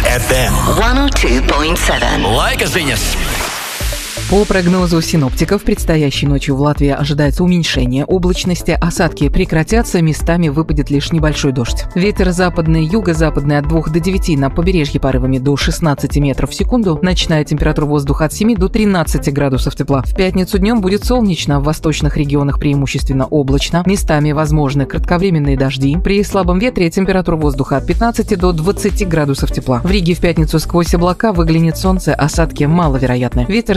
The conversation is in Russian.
FM 102.7. Laika ziņas. По прогнозу синоптиков, предстоящей ночью в Латвии ожидается уменьшение облачности, осадки прекратятся, местами выпадет лишь небольшой дождь. Ветер западный, юго-западный от 2 до 9, на побережье порывами до 16 метров в секунду, ночная температура воздуха от 7 до 13 градусов тепла. В пятницу днем будет солнечно, в восточных регионах преимущественно облачно, местами возможны кратковременные дожди. При слабом ветре температура воздуха от 15 до 20 градусов тепла. В Риге в пятницу сквозь облака выглянет солнце, осадки маловероятны. Ветер